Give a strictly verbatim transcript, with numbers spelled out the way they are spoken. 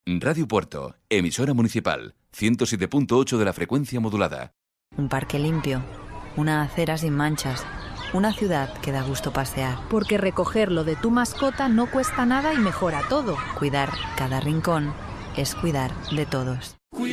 Radio Puerto, emisora municipal, ciento siete punto ocho de la frecuencia modulada. Un parque limpio, una acera sin manchas, una ciudad que da gusto pasear. Porque recoger lo de tu mascota no cuesta nada y mejora todo. Cuidar cada rincón es cuidar de todos.